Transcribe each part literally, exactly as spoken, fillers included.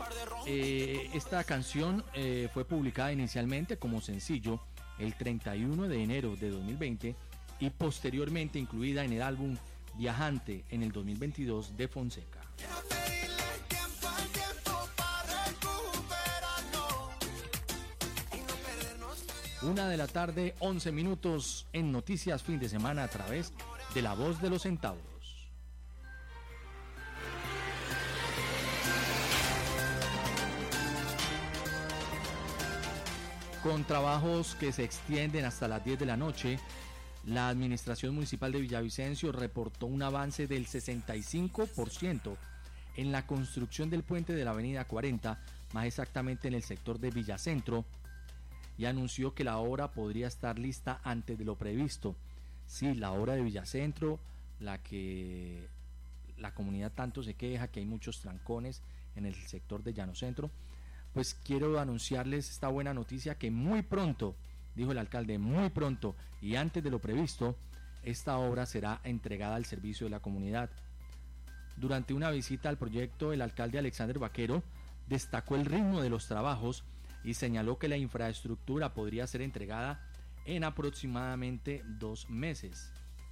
Eh, esta canción eh, fue publicada inicialmente como sencillo el treinta y uno de enero de dos mil veinte y posteriormente incluida en el álbum Viajante en el dos mil veintidós de Fonseca. Una de la tarde, once minutos en Noticias Fin de Semana a través de La Voz de los Centauros. Con trabajos que se extienden hasta las diez de la noche, la Administración Municipal de Villavicencio reportó un avance del sesenta y cinco por ciento en la construcción del puente de la avenida cuarenta, más exactamente en el sector de Villacentro, y anunció que la obra podría estar lista antes de lo previsto. Sí, la obra de Villacentro, la que la comunidad tanto se queja, que hay muchos trancones en el sector de Llanocentro, pues quiero anunciarles esta buena noticia que muy pronto, dijo el alcalde, muy pronto y antes de lo previsto, esta obra será entregada al servicio de la comunidad. Durante una visita al proyecto, el alcalde Alexander Vaquero destacó el ritmo de los trabajos y señaló que la infraestructura podría ser entregada en aproximadamente dos meses.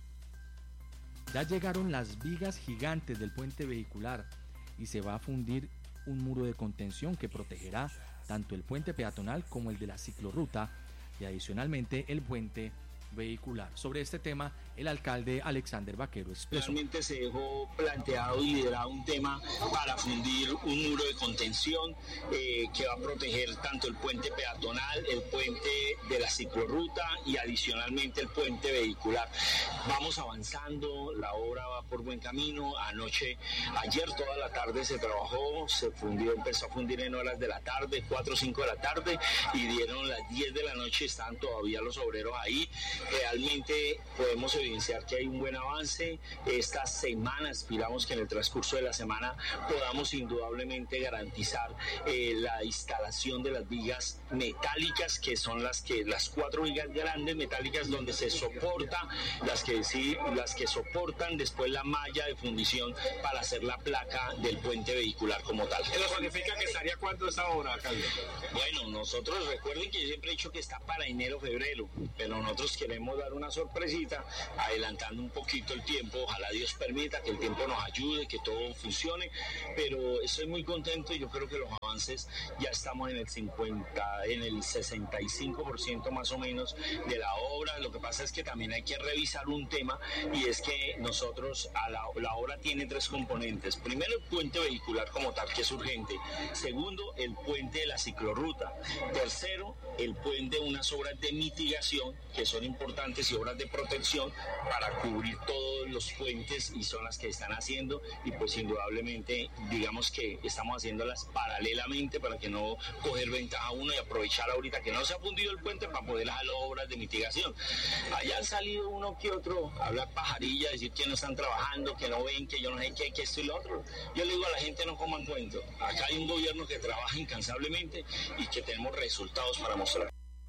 Ya llegaron las vigas gigantes del puente vehicular y se va a fundir un muro de contención que protegerá tanto el puente peatonal como el de la ciclorruta y adicionalmente el puente vehicular. Sobre este tema, el alcalde Alexander Vaquero expresó: realmente se dejó planteado y liderado un tema para fundir un muro de contención eh, que va a proteger tanto el puente peatonal, el puente de la ciclorruta y adicionalmente el puente vehicular. Vamos avanzando, la obra va por buen camino. Anoche, ayer toda la tarde se trabajó, se fundió, empezó a fundir en horas de la tarde, cuatro o cinco de la tarde, y dieron las diez de la noche, están todavía los obreros ahí. Realmente podemos evidenciar que hay un buen avance. Esta semana aspiramos que en el transcurso de la semana podamos indudablemente garantizar eh, la instalación de las vigas metálicas, que son las que las cuatro vigas grandes metálicas donde se soporta, las que sí, las que soportan después la malla de fundición para hacer la placa del puente vehicular como tal. ¿Eso significa que estaría cuándo esta obra, alcalde? Bueno, nosotros recuerden que yo siempre he dicho que está para enero, febrero, pero nosotros queremos dar una sorpresita adelantando un poquito el tiempo. Ojalá Dios permita que el tiempo nos ayude, que todo funcione, pero estoy muy contento y yo creo que los avances ya estamos en el cincuenta, en el sesenta y cinco por ciento más o menos de la obra. Lo que pasa es que también hay que revisar un tema, y es que nosotros a la, la obra tiene tres componentes. Primero, el puente vehicular como tal, que es urgente. Segundo, el puente de la ciclorruta. Tercero, el puente, unas obras de mitigación que son importantes y obras de protección para cubrir todos los puentes, y son las que están haciendo, y pues indudablemente digamos que estamos haciéndolas paralelamente para que no coger ventaja uno y aprovechar ahorita que no se ha fundido el puente para poder hacer obras de mitigación. Allá han salido uno que otro a hablar pajarilla, decir que no están trabajando, que no ven, que yo no sé qué, que esto y lo otro. Yo le digo a la gente, no coman cuento. Acá hay un gobierno que trabaja incansablemente y que tenemos resultados para mostrar.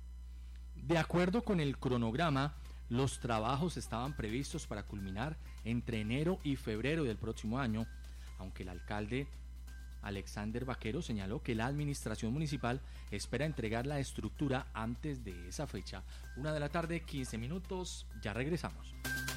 De acuerdo con el cronograma, los trabajos estaban previstos para culminar entre enero y febrero del próximo año, aunque el alcalde Alexander Vaquero señaló que la administración municipal espera entregar la estructura antes de esa fecha. Una de la tarde, quince minutos, ya regresamos.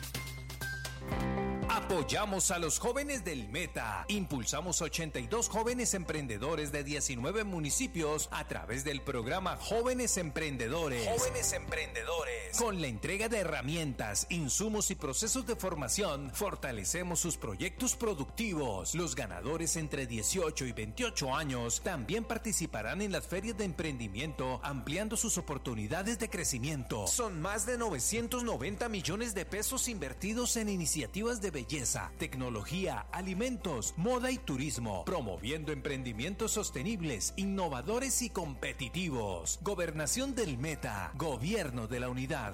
Apoyamos a los jóvenes del Meta. Impulsamos ochenta y dos jóvenes emprendedores de diecinueve municipios a través del programa Jóvenes Emprendedores. Jóvenes Emprendedores. Con la entrega de herramientas, insumos y procesos de formación, fortalecemos sus proyectos productivos. Los ganadores entre dieciocho y veintiocho años también participarán en las ferias de emprendimiento, ampliando sus oportunidades de crecimiento. Son más de novecientos noventa millones de pesos invertidos en iniciativas de belleza, tecnología, alimentos, moda y turismo, promoviendo emprendimientos sostenibles, innovadores y competitivos. Gobernación del Meta, Gobierno de la Unidad.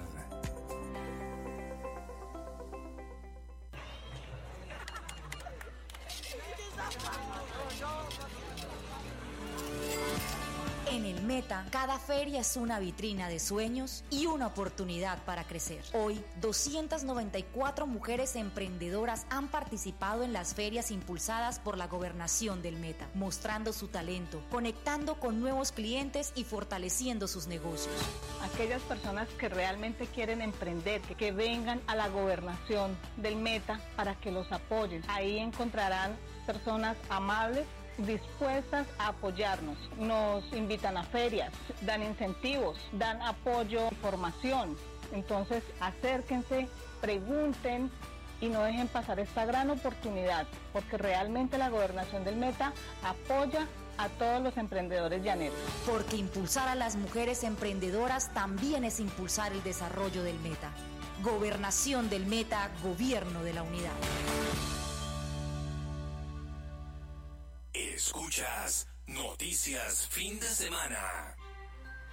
En el Meta, cada feria es una vitrina de sueños y una oportunidad para crecer. Hoy, doscientas noventa y cuatro mujeres emprendedoras han participado en las ferias impulsadas por la Gobernación del Meta, mostrando su talento, conectando con nuevos clientes y fortaleciendo sus negocios. Aquellas personas que realmente quieren emprender, que, que vengan a la Gobernación del Meta para que los apoyen. Ahí encontrarán personas amables, dispuestas a apoyarnos. Nos invitan a ferias, dan incentivos, dan apoyo, formación. Entonces, acérquense, pregunten y no dejen pasar esta gran oportunidad, porque realmente la Gobernación del Meta apoya a todos los emprendedores llaneros. Porque impulsar a las mujeres emprendedoras también es impulsar el desarrollo del Meta. Gobernación del Meta, Gobierno de la Unidad. Escuchas Noticias Fin de Semana.